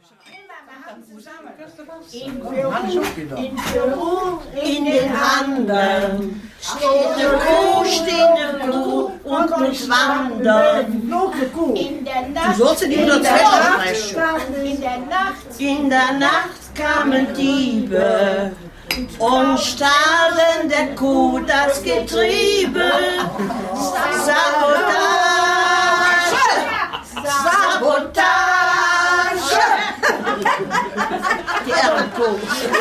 In Peru, in den Anden, steht eine Kuh und muss wandern. In der Nacht kamen Diebe und stahlen der Kuh das Getriebe. Sabotage! Die Ehrenkuh.